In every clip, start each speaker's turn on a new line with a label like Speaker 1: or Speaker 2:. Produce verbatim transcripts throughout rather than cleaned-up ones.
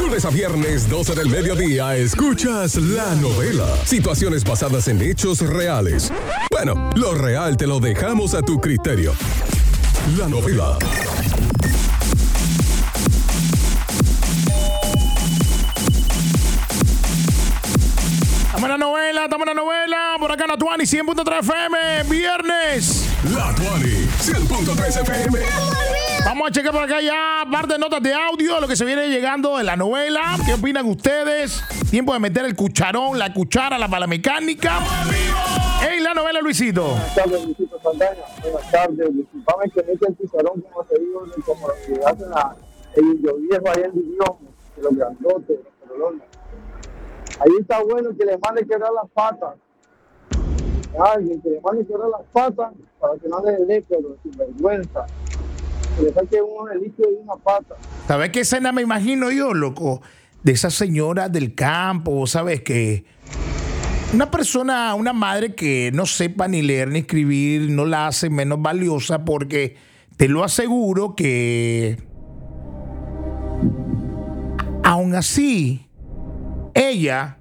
Speaker 1: Lunes a viernes, doce del mediodía, escuchas La Novela. Situaciones basadas en hechos reales. Bueno, lo real te lo dejamos a tu criterio. La Novela.
Speaker 2: Estamos en la novela, estamos en la novela. Por acá en la Tuani, cien punto tres F M. Viernes.
Speaker 1: La Tuani, cien punto tres F M.
Speaker 2: Vamos a checar por acá ya parte de notas de audio, lo que se viene llegando de la novela. ¿Qué opinan ustedes? Tiempo de meter el cucharón, la cuchara, la pala mecánica. En la novela, Luisito.
Speaker 3: Buenas tardes, Luisito Saldaña. Buenas tardes. Disculpame que mete el cucharón, como se digo, como lo que hacen a el viejo ahí en Dios, de los grandotes, de los perolones. Ahí está bueno que le mande quebrar las patas. Alguien que le mande quebrar las patas para que no le dé, pero sin vergüenza. Que le saque un líquido de una pata.
Speaker 2: ¿Sabes qué escena me imagino yo, loco? De esa señora del campo, ¿sabes qué? Una persona, una madre que no sepa ni leer ni escribir, no la hace menos valiosa, porque te lo aseguro que aún así, ella,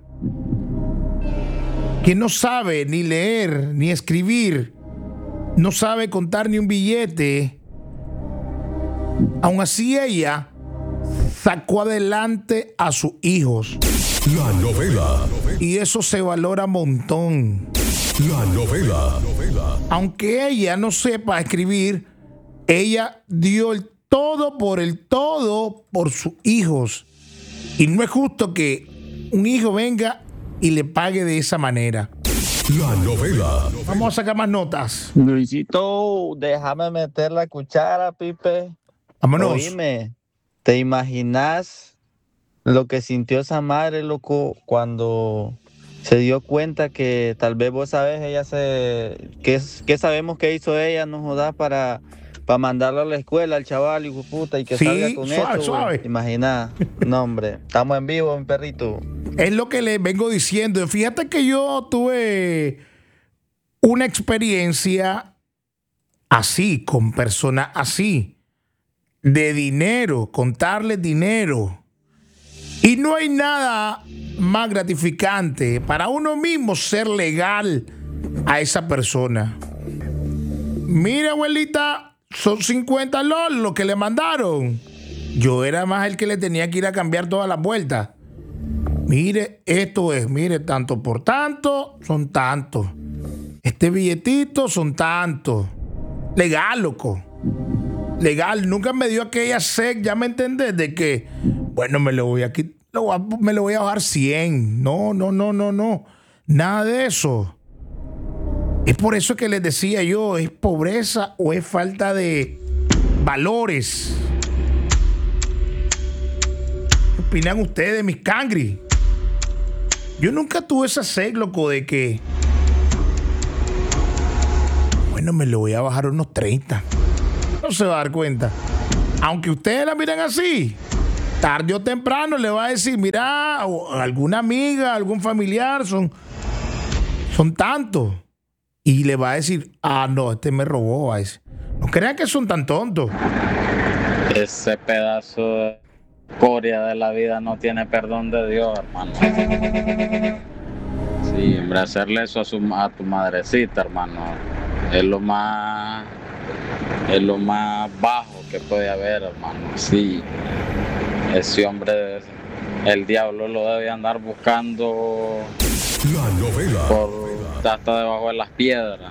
Speaker 2: que no sabe ni leer ni escribir, no sabe contar ni un billete, aún así ella sacó adelante a sus hijos.
Speaker 1: La novela.
Speaker 2: Y eso se valora un montón.
Speaker 1: La novela.
Speaker 2: Aunque ella no sepa escribir, ella dio el todo por el todo por sus hijos. Y no es justo que un hijo venga y le pague de esa manera.
Speaker 1: La novela.
Speaker 2: Vamos a sacar más notas.
Speaker 4: Luisito, déjame meter la cuchara, Pipe.
Speaker 2: Vámonos.
Speaker 4: Oíme, ¿te imaginas lo que sintió esa madre, loco, cuando se dio cuenta que tal vez vos sabés, ella se... ¿Qué, qué sabemos que hizo ella? No jodas para, para mandarlo a la escuela al chaval, hijo de puta, y que
Speaker 2: Sí,
Speaker 4: salga con
Speaker 2: suave,
Speaker 4: esto.
Speaker 2: suave.
Speaker 4: Imagina, no, hombre, estamos en vivo, mi perrito.
Speaker 2: Es lo que les vengo diciendo. Fíjate que yo tuve una experiencia así, con personas así, de dinero, contarles dinero. Y no hay nada más gratificante para uno mismo ser legal a esa persona. Mire, abuelita, son cincuenta lols lo que le mandaron. Yo era más el que le tenía que ir a cambiar todas las vueltas. Mire, esto es, mire, tanto por tanto, son tantos. Este billetito son tantos. Legal, loco. Legal. Nunca me dio aquella sec, ya me entendés, de que, bueno, me lo voy a quitar, me lo voy a bajar cien. No, no, no, no, no. Nada de eso. Es por eso que les decía yo, ¿es pobreza o es falta de valores? ¿Qué opinan ustedes, mis cangri? Yo nunca tuve esa sed, loco, de que, bueno, me lo voy a bajar unos treinta. No se va a dar cuenta. Aunque ustedes la miren así, tarde o temprano le va a decir, mira, alguna amiga, algún familiar, son, son tantos. Y le va a decir, ah, no, este me robó. Va a decir. No crean que son tan tontos.
Speaker 5: Ese pedazo de escoria de la vida no tiene perdón de Dios, hermano. Sí, hombre, hacerle eso a, su, a tu madrecita, hermano, es lo más, es lo más bajo que puede haber, hermano. Sí, ese hombre, el diablo lo debe andar buscando.
Speaker 1: La novela.
Speaker 5: Por hasta debajo de las piedras.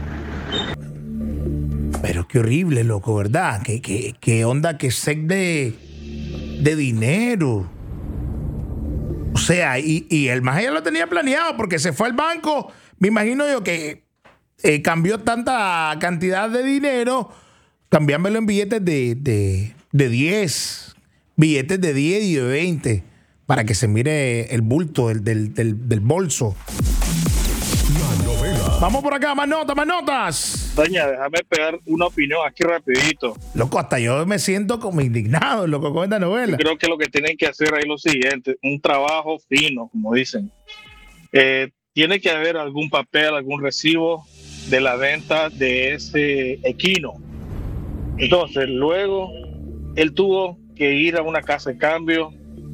Speaker 2: Pero qué horrible, loco, ¿verdad? ¿Qué, qué, qué onda que sec de, de dinero? O sea, y, y el más ya lo tenía planeado porque se fue al banco. Me imagino yo que eh, cambió tanta cantidad de dinero, cambiámelo en billetes de, de, de diez, billetes de diez y de veinte, para que se mire el bulto del, del, del, del bolso.
Speaker 1: La novela.
Speaker 2: Vamos por acá, más notas, más notas.
Speaker 6: Doña, déjame pegar una opinión aquí rapidito.
Speaker 2: Loco, hasta yo me siento como indignado, loco, con esta novela.
Speaker 6: Yo creo que lo que tienen que hacer ahí es lo siguiente, un trabajo fino, como dicen. Eh, tiene que haber algún papel, algún recibo de la venta de ese equino. Entonces, luego, él tuvo que ir a una casa de cambio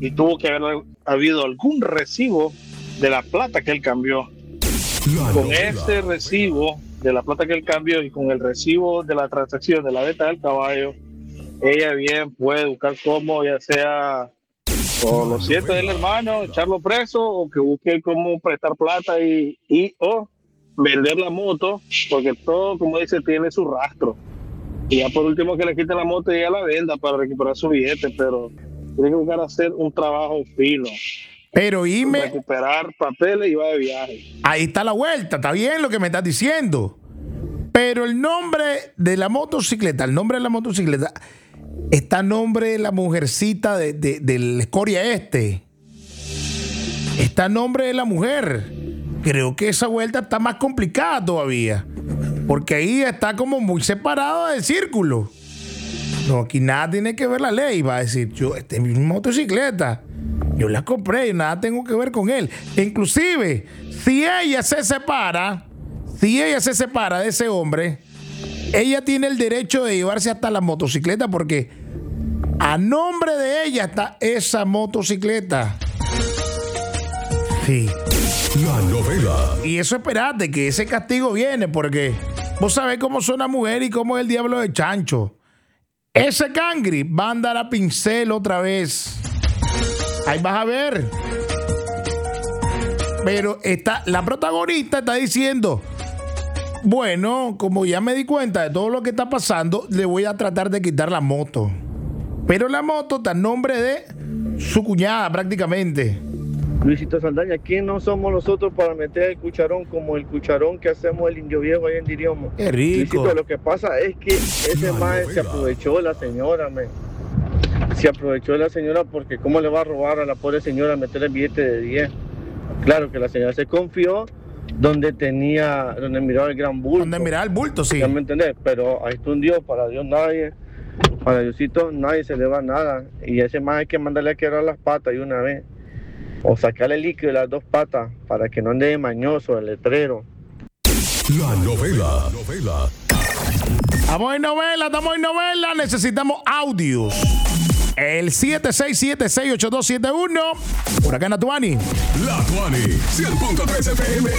Speaker 6: y tuvo que haber habido algún recibo de la plata que él cambió. Con ese recibo de la plata que él cambió y con el recibo de la transacción de la venta del caballo, ella bien puede buscar cómo, ya sea o lo siente del hermano, echarlo preso, o que busque cómo prestar plata y, y o vender la moto, porque todo, como dice, tiene su rastro. Y ya por último que le quite la moto y ya la venda para recuperar su billete, pero tiene que buscar hacer un trabajo fino.
Speaker 2: Pero y me...
Speaker 6: recuperar papeles y va de viaje.
Speaker 2: Ahí está la vuelta, está bien lo que me estás diciendo. Pero el nombre de la motocicleta, el nombre de la motocicleta, está el nombre de la mujercita de, de, del escoria este. Está el nombre de la mujer. Creo que esa vuelta está más complicada todavía. Porque ahí está como muy separado del círculo. No, aquí nada tiene que ver la ley. Va a decir, yo, esta es mi motocicleta. Yo la compré y nada tengo que ver con él. E inclusive, si ella se separa, si ella se separa de ese hombre, ella tiene el derecho de llevarse hasta la motocicleta porque a nombre de ella está esa motocicleta. Sí.
Speaker 1: La novela.
Speaker 2: Y eso esperate, que ese castigo viene porque vos sabés cómo son las mujeres y cómo es el diablo de chancho. Ese cangri va a andar a pincel otra vez. Ahí vas a ver. Pero está, la protagonista está diciendo, bueno, como ya me di cuenta de todo lo que está pasando, le voy a tratar de quitar la moto. Pero la moto está en nombre de su cuñada prácticamente.
Speaker 7: Luisito Saldaña, ¿quién no somos nosotros para meter el cucharón como el cucharón que hacemos el Indio Viejo ahí en Diriomo?
Speaker 2: Qué rico.
Speaker 7: Luisito, lo que pasa es que ese mae se aprovechó de la señora, me. Se aprovechó de la señora porque cómo le va a robar a la pobre señora meter el billete de diez. Claro que la señora se confió donde tenía, donde miraba el gran bulto.
Speaker 2: Donde miraba el bulto, sí.
Speaker 7: ¿Ya me entendés? Pero ahí está un Dios, para Dios nadie, para Diosito nadie se le va nada. Y a ese más hay que mandarle a quebrar las patas y una vez. O sacarle líquido de las dos patas para que no ande de mañoso el letrero.
Speaker 1: La novela. novela.
Speaker 2: Estamos en novela, estamos en novela. Necesitamos audios. El siete seis siete, seis ocho dos siete uno. Por acá en Atuani.
Speaker 1: La Tuani, cien punto tres F M.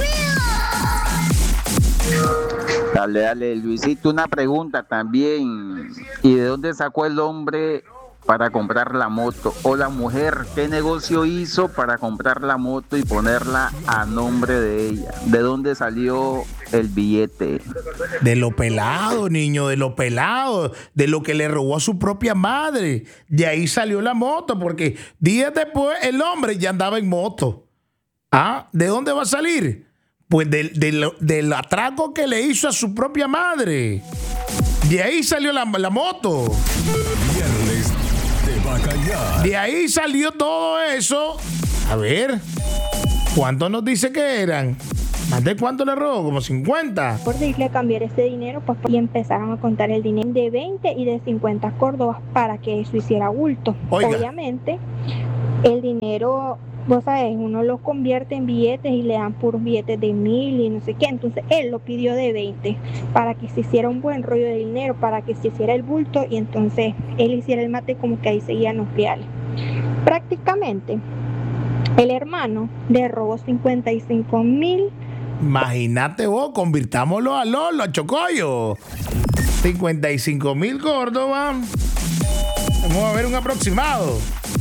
Speaker 8: Dale, dale, Luisito, una pregunta también. ¿Y de dónde sacó el hombre para comprar la moto? O la mujer, ¿qué negocio hizo para comprar la moto y ponerla a nombre de ella? ¿De dónde salió el billete?
Speaker 2: De lo pelado, niño, de lo pelado, de lo que le robó a su propia madre. De ahí salió la moto, porque días después el hombre ya andaba en moto. ¿Ah? ¿De dónde va a salir? Pues del, del, del atraco que le hizo a su propia madre. De ahí salió la, la moto.
Speaker 1: Viernes de Bacallá.
Speaker 2: De ahí salió todo eso. A ver, ¿cuánto nos dice que eran? ¿Más de cuánto le robó? ¿Como cincuenta?
Speaker 9: Por decirle cambiar ese dinero, pues y empezaron a contar el dinero de veinte y de cincuenta córdobas para que eso hiciera bulto.
Speaker 2: Oiga.
Speaker 9: Obviamente, el dinero, vos sabés, uno lo convierte en billetes y le dan puros billetes de mil y no sé qué. Entonces él lo pidió de veinte para que se hiciera un buen rollo de dinero, para que se hiciera el bulto y entonces él hiciera el mate como que ahí seguían los reales. Prácticamente, el hermano le robó cincuenta y cinco mil.
Speaker 2: Imagínate vos, convirtámoslo a Lolo, a Chocoyo. cincuenta y cinco mil Córdoba. Vamos a ver un aproximado.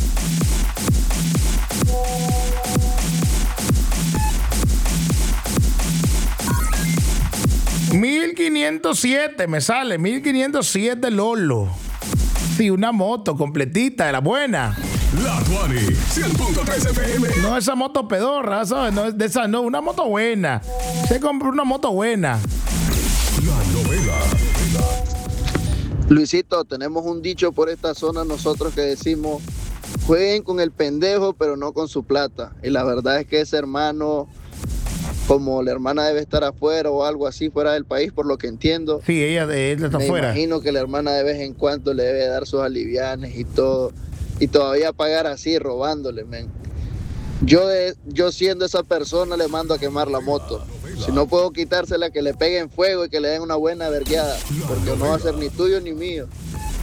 Speaker 2: mil quinientos siete me sale, mil quinientos siete Lolo. Sí, una moto completita de la buena.
Speaker 1: La Tuani, cien punto tres F M.
Speaker 2: No esa moto pedorra, ¿sabes? No es de esa, no, una moto buena. Se compró una moto buena.
Speaker 1: La novela.
Speaker 10: Luisito, tenemos un dicho por esta zona nosotros que decimos, jueguen con el pendejo pero no con su plata. Y la verdad es que ese hermano, como la hermana debe estar afuera o algo así fuera del país, por lo que entiendo.
Speaker 2: Sí, ella, ella está
Speaker 10: me
Speaker 2: afuera.
Speaker 10: Me imagino que la hermana de vez en cuando le debe dar sus alivianes y todo. Y todavía pagar así, robándole, men. Yo, de, yo siendo esa persona le mando a quemar la moto. Si no puedo quitársela, que le peguen fuego y que le den una buena vergueada. Porque no va a ser ni tuyo ni mío.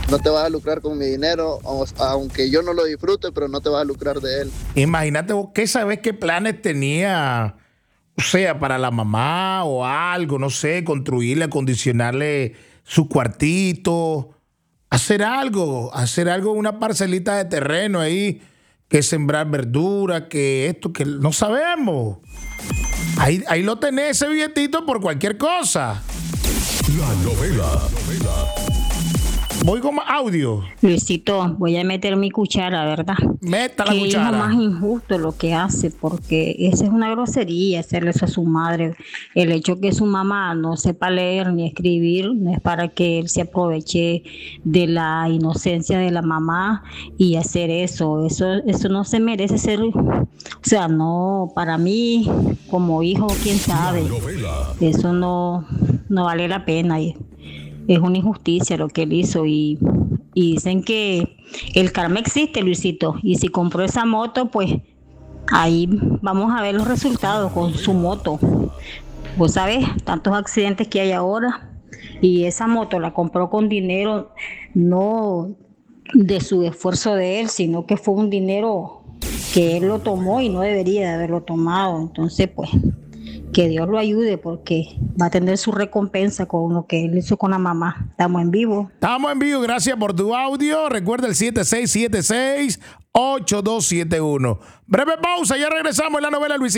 Speaker 10: No te vas a lucrar con mi dinero, aunque yo no lo disfrute, pero no te vas a lucrar de él.
Speaker 2: Imagínate vos, ¿qué sabes qué planes tenía? O sea, para la mamá o algo, no sé, construirle, acondicionarle su cuartito, hacer algo, hacer algo, una parcelita de terreno ahí, que sembrar verdura, que esto, que no sabemos. Ahí, ahí lo tenés, ese billetito, por cualquier cosa.
Speaker 1: La novela.
Speaker 2: Voy con más audio.
Speaker 11: Luisito, voy a meter mi cuchara, ¿verdad?
Speaker 2: Meta la
Speaker 11: que
Speaker 2: cuchara.
Speaker 11: Es lo más injusto lo que hace, porque esa es una grosería hacerle eso a su madre. El hecho que su mamá no sepa leer ni escribir no es para que él se aproveche de la inocencia de la mamá y hacer eso. Eso, eso no se merece ser, o sea, no, para mí, como hijo, quién sabe. Eso no, no vale la pena. Y es una injusticia lo que él hizo y, y dicen que el karma existe, Luisito, y si compró esa moto, pues ahí vamos a ver los resultados con su moto. Vos sabés, tantos accidentes que hay ahora, y esa moto la compró con dinero no de su esfuerzo de él, sino que fue un dinero que él lo tomó y no debería de haberlo tomado. Entonces, pues, que Dios lo ayude porque va a tener su recompensa con lo que él hizo con la mamá. Estamos en vivo.
Speaker 2: Estamos en vivo, gracias por tu audio. Recuerda el siete seis siete seis, ocho dos siete uno. Breve pausa, ya regresamos en la novela Luisito.